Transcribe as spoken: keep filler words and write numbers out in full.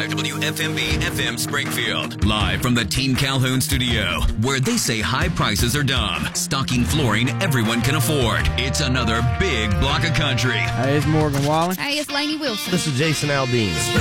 W F M B F M Springfield. Live from the Team Calhoun studio, where they say high prices are dumb. Stocking flooring everyone can afford. It's another big block of country. Hey, it's Morgan Wallen. Hey, it's Lainey Wilson. This is Jason Aldean.